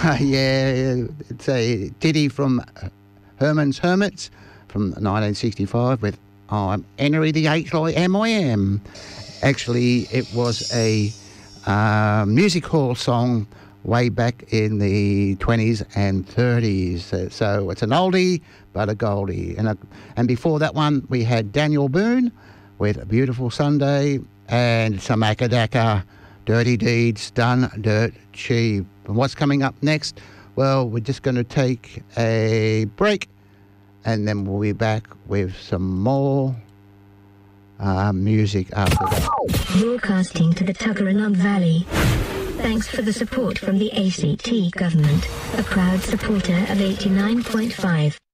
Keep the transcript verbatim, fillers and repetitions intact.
Yeah, it's a ditty from Herman's Hermits from nineteen sixty-five with I'm Henry the Eighth like M I am. Actually, it was a uh, music hall song way back in the twenties and thirties. So, so it's an oldie but a goldie. And, a, and before that one, we had Daniel Boone with A Beautiful Sunday and some Akadaka, Dirty Deeds Done Dirt Cheap. And what's coming up next? Well, we're just going to take a break and then we'll be back with some more uh, music after that. Broadcasting to the Tuggeranong Valley. Thanks for the support from the A C T government, a proud supporter of eighty-nine point five.